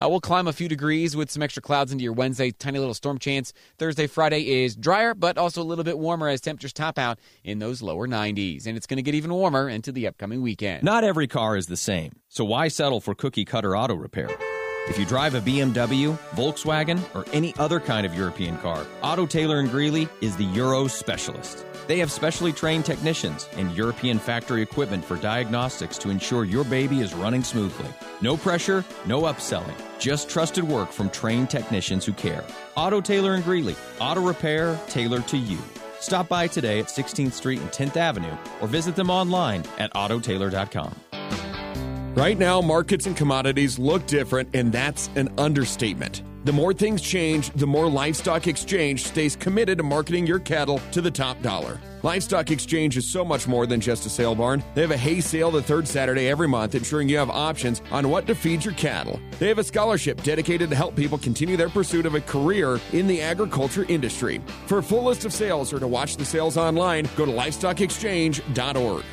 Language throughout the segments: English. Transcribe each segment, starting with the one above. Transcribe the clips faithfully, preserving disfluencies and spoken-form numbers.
Uh, we'll climb a few degrees with some extra clouds into your Wednesday. Tiny little storm chance. Thursday, Friday is drier, but also a little bit warmer as temperatures top out in those lower nineties. And it's going to get even warmer into the upcoming weekend. Not every car is the same, so why settle for cookie-cutter auto repair? If you drive a B M W, Volkswagen, or any other kind of European car, Auto Taylor and Greeley is the Euro specialist. They have specially trained technicians and European factory equipment for diagnostics to ensure your baby is running smoothly. No pressure, no upselling, just trusted work from trained technicians who care. Auto Taylor and Greeley, auto repair tailored to you. Stop by today at sixteenth Street and tenth Avenue or visit them online at auto taylor dot com. Right now, markets and commodities look different, and that's an understatement. The more things change, the more Livestock Exchange stays committed to marketing your cattle to the top dollar. Livestock Exchange is so much more than just a sale barn. They have a hay sale the third Saturday every month, ensuring you have options on what to feed your cattle. They have a scholarship dedicated to help people continue their pursuit of a career in the agriculture industry. For a full list of sales or to watch the sales online, go to livestock exchange dot org.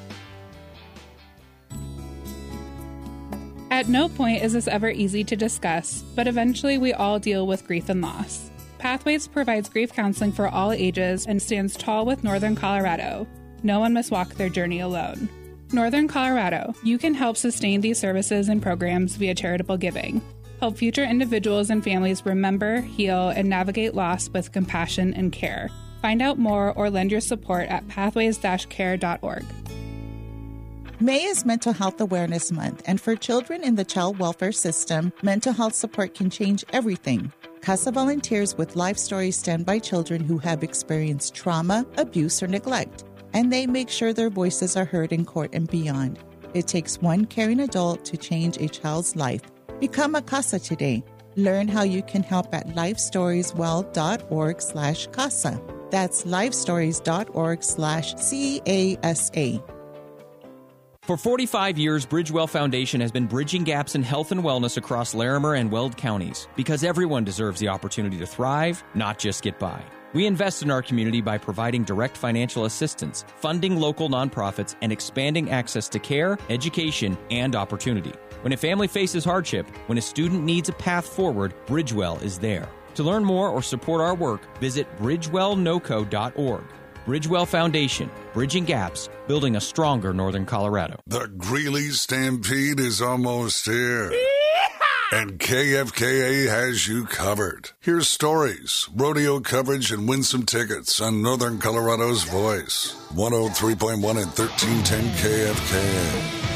At no point is this ever easy to discuss, but eventually we all deal with grief and loss. Pathways provides grief counseling for all ages and stands tall with Northern Colorado. No one must walk their journey alone. Northern Colorado, you can help sustain these services and programs via charitable giving. Help future individuals and families remember, heal, and navigate loss with compassion and care. Find out more or lend your support at pathways dash care dot org. May is Mental Health Awareness Month, and for children in the child welfare system, mental health support can change everything. CASA volunteers with life stories stand by children who have experienced trauma, abuse, or neglect, and they make sure their voices are heard in court and beyond. It takes one caring adult to change a child's life. Become a CASA today. Learn how you can help at lifestorieswell dot org slash CASA. That's lifestories dot org slash C A S A. For forty-five years, Bridgewell Foundation has been bridging gaps in health and wellness across Larimer and Weld counties because everyone deserves the opportunity to thrive, not just get by. We invest in our community by providing direct financial assistance, funding local nonprofits, and expanding access to care, education, and opportunity. When a family faces hardship, when a student needs a path forward, Bridgewell is there. To learn more or support our work, visit bridgewell noco dot org. Bridgewell Foundation, bridging gaps, building a stronger Northern Colorado. The Greeley Stampede is almost here. And K F K A has you covered. Here's stories, rodeo coverage, and win some tickets on Northern Colorado's Voice. one oh three point one and thirteen ten K F K A.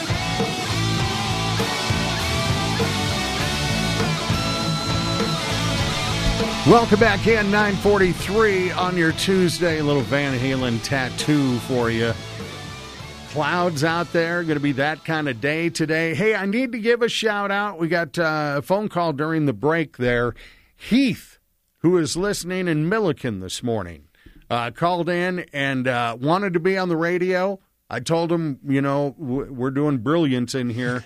Welcome back in, nine forty-three on your Tuesday. A little Van Halen tattoo for you. Clouds out there, going to be that kind of day today. Hey, I need to give a shout out. We got uh, a phone call during the break there. Heath, who is listening in Milliken this morning, uh, called in and uh, wanted to be on the radio. I told him, you know, we're doing brilliance in here.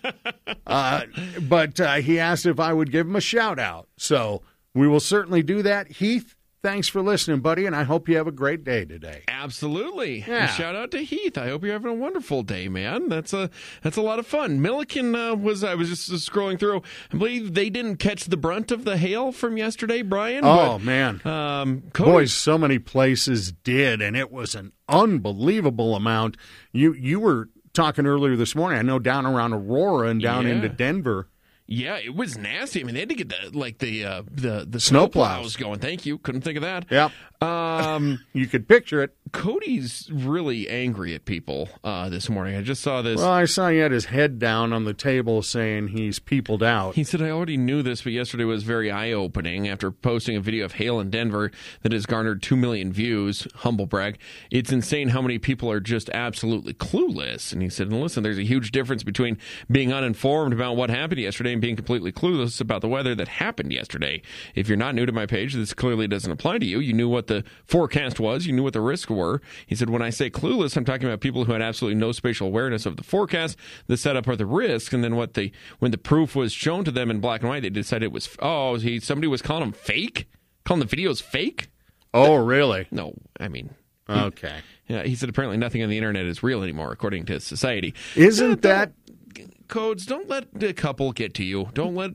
uh, but uh, he asked if I would give him a shout out. So we will certainly do that. Heath, thanks for listening, buddy, and I hope you have a great day today. Absolutely. Yeah. And shout out to Heath. I hope you're having a wonderful day, man. That's a that's a lot of fun. Milliken uh, was, I was just scrolling through, I believe they didn't catch the brunt of the hail from yesterday, Brian. Oh, but, man. Um, Cody, Boy, so many places did, and it was an unbelievable amount. You, you were talking earlier this morning, I know down around Aurora and down yeah. into Denver. Yeah, it was nasty. I mean, they had to get the like the uh, the the Snow snow plows. plows going. Thank you. Couldn't think of that. Yep. Um, you could picture it. Cody's really angry at people uh, this morning. I just saw this. Well, I saw he had his head down on the table saying he's peopled out. He said, I already knew this, but yesterday was very eye-opening after posting a video of hail in Denver that has garnered two million views. Humble brag. It's insane how many people are just absolutely clueless. And he said, listen, there's a huge difference between being uninformed about what happened yesterday and being completely clueless about the weather that happened yesterday. If you're not new to my page, this clearly doesn't apply to you. You knew what the forecast was. You knew what the risks were. He said, when I say clueless, I'm talking about people who had absolutely no spatial awareness of the forecast, the setup, or the risk. And then what the when the proof was shown to them in black and white, they decided it was, oh, he somebody was calling them fake? Calling the videos fake? Oh, really? No, I mean. Okay. He, yeah, he said apparently nothing on the internet is real anymore, according to society. Isn't that codes, don't let the couple get to you. Don't let